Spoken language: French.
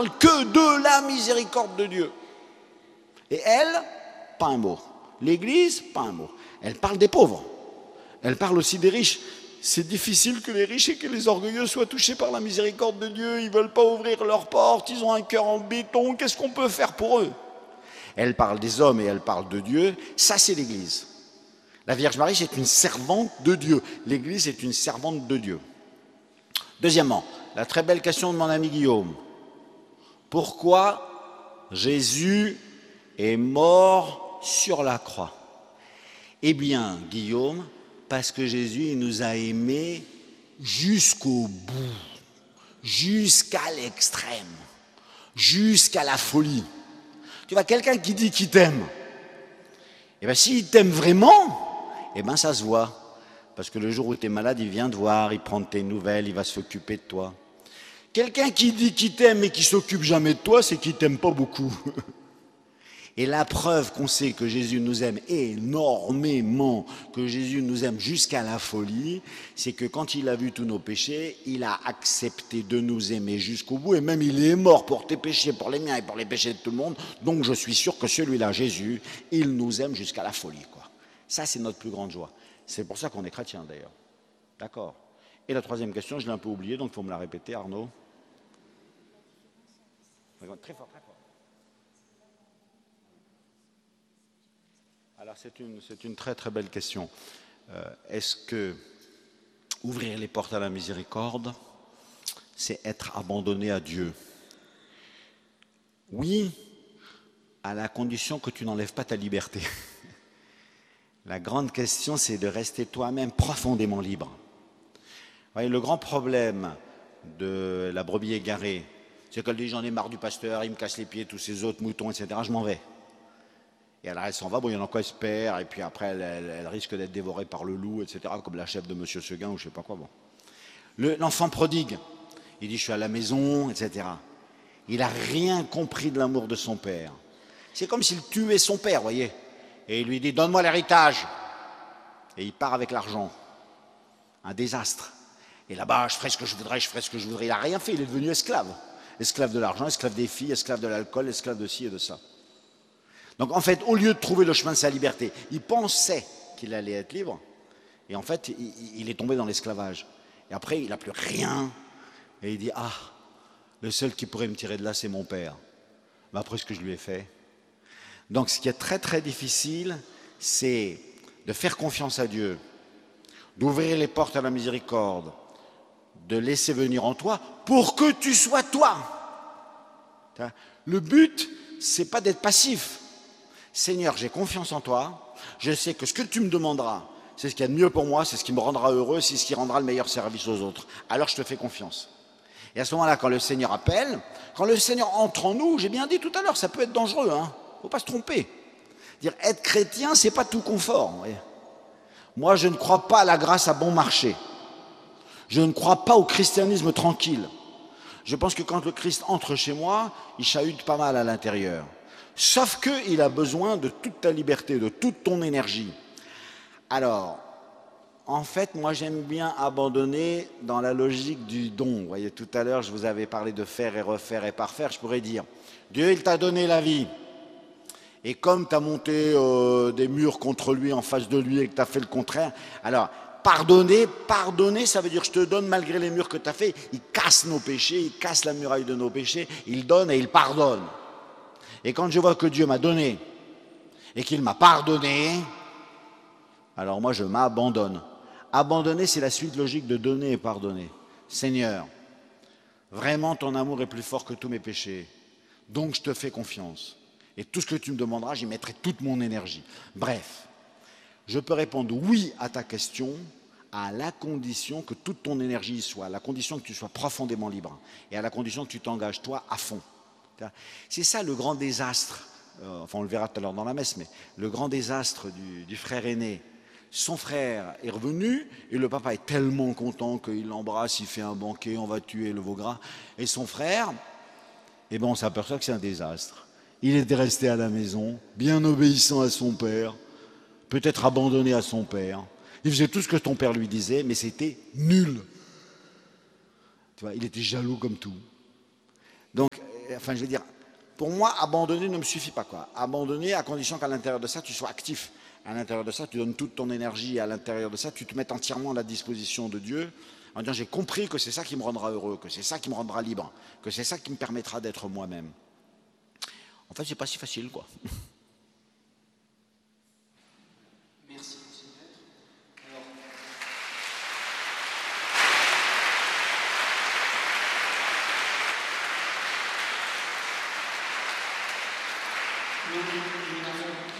que de la miséricorde de Dieu. Et elle, pas un mot. L'Église, pas un mot. Elle parle des pauvres. Elle parle aussi des riches. C'est difficile que les riches et que les orgueilleux soient touchés par la miséricorde de Dieu. Ils ne veulent pas ouvrir leurs portes, ils ont un cœur en béton. Qu'est-ce qu'on peut faire pour eux? Elle parle des hommes et elle parle de Dieu. Ça, c'est l'Église. La Vierge Marie, c'est une servante de Dieu. L'Église est une servante de Dieu. Deuxièmement, la très belle question de mon ami Guillaume. Pourquoi Jésus est mort sur la croix? Eh bien, Guillaume, parce que Jésus il nous a aimés jusqu'au bout, jusqu'à l'extrême, jusqu'à la folie. Tu vois, quelqu'un qui dit qu'il t'aime, eh bien, s'il t'aime vraiment, eh bien, ça se voit. Parce que le jour où tu es malade, il vient te voir, il prend tes nouvelles, il va s'occuper de toi. Quelqu'un qui dit qu'il t'aime et qui s'occupe jamais de toi, c'est qu'il t'aime pas beaucoup. Et la preuve qu'on sait que Jésus nous aime énormément, que Jésus nous aime jusqu'à la folie, c'est que quand il a vu tous nos péchés, il a accepté de nous aimer jusqu'au bout, et même il est mort pour tes péchés, pour les miens et pour les péchés de tout le monde. Donc je suis sûr que celui-là, Jésus, il nous aime jusqu'à la folie, quoi. Ça, c'est notre plus grande joie. C'est pour ça qu'on est chrétien, d'ailleurs. D'accord. Et la troisième question, je l'ai un peu oubliée, donc il faut me la répéter, Arnaud. Très fort, très fort. Alors c'est une très très belle question. Est-ce que ouvrir les portes à la miséricorde, c'est être abandonné à Dieu? Oui, à la condition que tu n'enlèves pas ta liberté. La grande question, c'est de rester toi-même profondément libre. Vous voyez, le grand problème de la brebis égarée, c'est qu'elle dit j'en ai marre du pasteur, il me casse les pieds, tous ces autres moutons, etc. Je m'en vais. Et alors elle s'en va, bon, il y en a quoi, elle se perd, et puis après elle risque d'être dévorée par le loup, etc., comme la chef de Monsieur Seguin ou je sais pas quoi. Bon. L'enfant prodigue, il dit je suis à la maison, etc. Il n'a rien compris de l'amour de son père. C'est comme s'il tuait son père, vous voyez. Et il lui dit donne-moi l'héritage. Et il part avec l'argent. Un désastre. Et là-bas, je ferai ce que je voudrais, je ferai ce que je voudrais. Il n'a rien fait, il est devenu esclave. Esclave de l'argent, esclave des filles, esclave de l'alcool, esclave de ci et de ça. Donc en fait, au lieu de trouver le chemin de sa liberté, il pensait qu'il allait être libre. Et en fait, il est tombé dans l'esclavage. Et après, il n'a plus rien. Et il dit, ah, le seul qui pourrait me tirer de là, c'est mon père. Mais après ce que je lui ai fait. Donc ce qui est très très difficile, c'est de faire confiance à Dieu, d'ouvrir les portes à la miséricorde, de laisser venir en toi pour que tu sois toi. Le but, c'est pas d'être passif. Seigneur, j'ai confiance en toi, je sais que ce que tu me demanderas, c'est ce qu'il y a de mieux pour moi, c'est ce qui me rendra heureux, c'est ce qui rendra le meilleur service aux autres. Alors je te fais confiance. Et à ce moment-là, quand le Seigneur appelle, quand le Seigneur entre en nous, j'ai bien dit tout à l'heure, ça peut être dangereux, hein, faut pas se tromper. Dire être chrétien, c'est pas tout confort. Voyez. Moi, je ne crois pas à la grâce à bon marché. Je ne crois pas au christianisme tranquille. Je pense que quand le Christ entre chez moi, il chahute pas mal à l'intérieur. Sauf qu'il a besoin de toute ta liberté, de toute ton énergie. Alors, en fait, moi j'aime bien abandonner dans la logique du don. Vous voyez, tout à l'heure, je vous avais parlé de faire et refaire et parfaire. Je pourrais dire, Dieu, il t'a donné la vie. Et comme tu as monté des murs contre lui, en face de lui, et que tu as fait le contraire, alors, pardonner, ça veut dire je te donne malgré les murs que tu as fait. Il casse nos péchés, il casse la muraille de nos péchés, il donne et il pardonne. Et quand je vois que Dieu m'a donné et qu'il m'a pardonné, alors moi je m'abandonne. Abandonner, c'est la suite logique de donner et pardonner. Seigneur, vraiment ton amour est plus fort que tous mes péchés, donc je te fais confiance. Et tout ce que tu me demanderas, j'y mettrai toute mon énergie. Bref, je peux répondre oui à ta question à la condition que toute ton énergie y soit, à la condition que tu sois profondément libre et à la condition que tu t'engages toi à fond. C'est ça le grand désastre, enfin on le verra tout à l'heure dans la messe, mais le grand désastre du frère aîné. Son frère est revenu et le papa est tellement content qu'il l'embrasse, il fait un banquet, on va tuer le veau gras. Et son frère, eh ben on s'aperçoit que c'est un désastre. Il était resté à la maison, bien obéissant à son père, peut-être abandonné à son père. Il faisait tout ce que ton père lui disait, mais c'était nul. Tu vois, il était jaloux comme tout. Donc, enfin, je veux dire, pour moi, abandonner ne me suffit pas, quoi. Abandonner à condition qu'à l'intérieur de ça, tu sois actif. À l'intérieur de ça, tu donnes toute ton énergie. À l'intérieur de ça, tu te mets entièrement à la disposition de Dieu. En disant, j'ai compris que c'est ça qui me rendra heureux, que c'est ça qui me rendra libre, que c'est ça qui me permettra d'être moi-même. En fait, c'est pas si facile, quoi. Merci, alors, nous n'avons